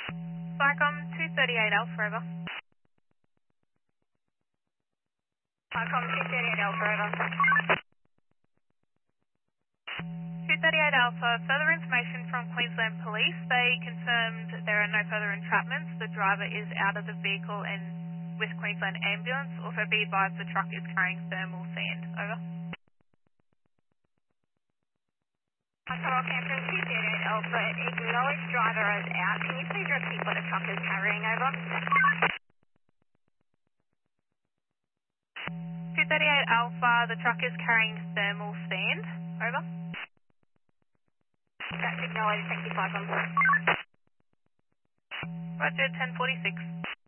Cycom 238 Alpha, over. Cycom 238 Alpha, over. 238 Alpha, further information from Queensland Police. They confirmed there are no further entrapments. The driver is out of the vehicle and with Queensland Ambulance. Also be advised the truck is carrying thermal sand. Over. Cycom Campton 238 Alpha, acknowledged driver is out. Can you please repeat what the truck is carrying, over? 238 Alpha, the truck is carrying thermal sand. Over. That's acknowledged, thank you, Cycom. Roger, 1046.